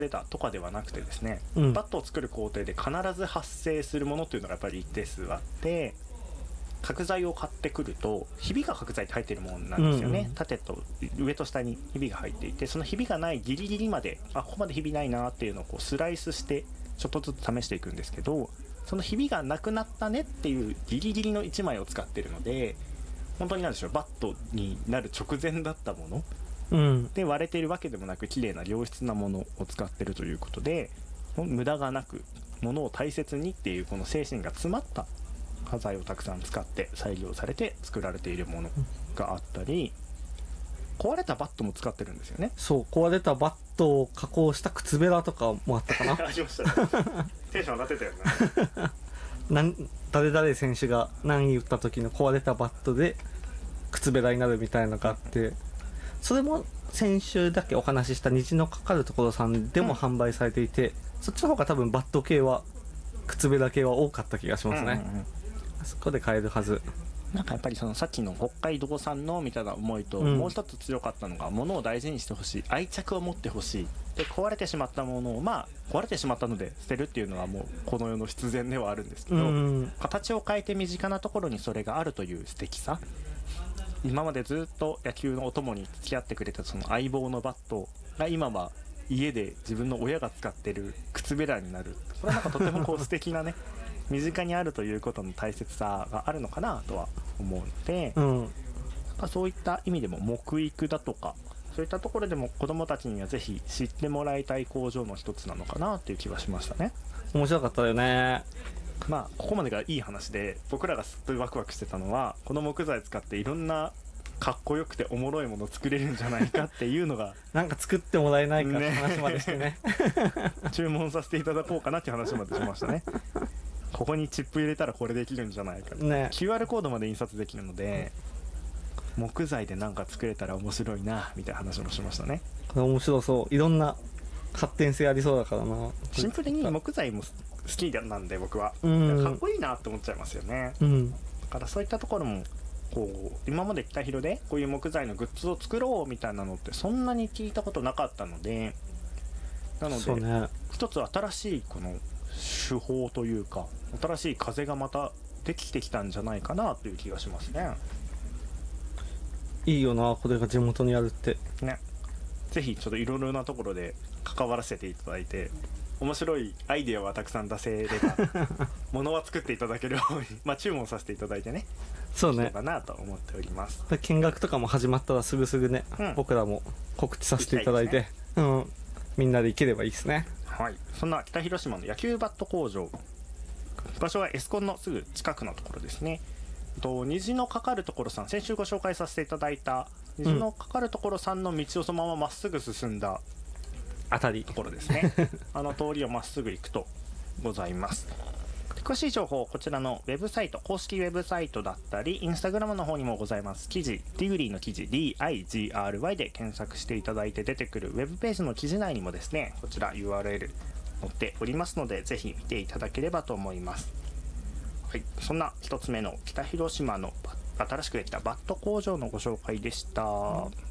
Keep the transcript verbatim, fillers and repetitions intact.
出たとかではなくてですね、 うん、 バットを作る工程で必ず発生するものというのがやっぱり一定数あって、角材を買ってくるとひびが角材って入っているものなんですよね、うんうん、縦と上と下にひびが入っていて、そのひびがないギリギリまで、あ、ここまでひびないなっていうのをこうスライスしてちょっとずつ試していくんですけど、そのひびがなくなったねっていうギリギリのいちまいを使ってるので、本当になんでしょう、バットになる直前だったもの、うん、で割れているわけでもなく綺麗な良質なものを使ってるということで、無駄がなく物を大切にっていうこの精神が詰まった端材をたくさん使って再利用されて作られているものがあったり、壊れたバットも使ってるんですよね。 そう、壊れたバットを加工した靴べらとかもあったかなありましたねテンション上がってたよねなん誰々選手が何打った時の壊れたバットで靴べらになるみたいなのがあって、それも先週だけお話しした虹のかかるところさんでも販売されていて、うん、そっちの方が多分バット系は靴べら系は多かった気がしますね、うんうんうん、あそこで買えるはず。 なんかやっぱりそのさっきの北海道産のみたいな思いと、もう一つ強かったのが物を大事にしてほしい、愛着を持ってほしいで、壊れてしまったものをまあ壊れてしまったので捨てるっていうのはもうこの世の必然ではあるんですけど、うん、形を変えて身近なところにそれがあるという素敵さ、今までずっと野球のお供に付き合ってくれたその相棒のバットが今は家で自分の親が使ってる靴べらになる、これはなんかとてもこう素敵なね身近にあるということの大切さがあるのかなとは思うので、うん、そういった意味でも木育だとかそういったところでも子どもたちにはぜひ知ってもらいたい工場の一つなのかなっていう気はしましたね。 面白かったよね。 まあここまでがいい話で、僕らがすっごいワクワクしてたのはこの木材使っていろんなかっこよくておもろいもの作れるんじゃないかっていうのがなんか作ってもらえないかって話までしてね注文させていただこうかなっていう話までしましたねここにチップ入れたらこれできるんじゃないか、ね、キューアール コードまで印刷できるので、うん、木材でなんか作れたら面白いなみたいな話もしましたね。 これ面白そう、いろんな発展性ありそうだからな。 シンプルに木材も好きなんで僕は、うん、かっこいいなって思っちゃいますよね、うん、だからそういったところもこう今まで北広でこういう木材のグッズを作ろうみたいなのってそんなに聞いたことなかったので、なので、ね、一つ新しいこの手法というか新しい風がまたできてきたんじゃないかなという気がしますね。 いいよな、これが地元にあるってね。ぜひちょっといろいろなところで関わらせていただいて、面白いアイデアはたくさん出せれば物は作っていただけるようにまあ注文させていただいてね、 そうねかなと思っております。 見学とかも始まったらすぐすぐね、うん、僕らも告知させていただいて、ね、うん、みんなで行ければいいですね。 はい、そんな北広島の野球バット工場、場所はエスコンのすぐ近くのところですね。と虹のかかるところさん、先週ご紹介させていただいた虹のかかるところさんの道をそのまままっすぐ進んだあたりところですねあの通りをまっすぐ行くとございます。詳しい情報こちらのウェブサイト、公式ウェブサイトだったりインスタグラムの方にもございます記事、ディグリーの記事 ディーアイジーアールワイ で検索していただいて出てくるウェブページの記事内にもですね、こちら ユーアールエル 載っておりますのでぜひ見ていただければと思います。はい、そんな一つ目の北広島の新しくできたバット工場のご紹介でした。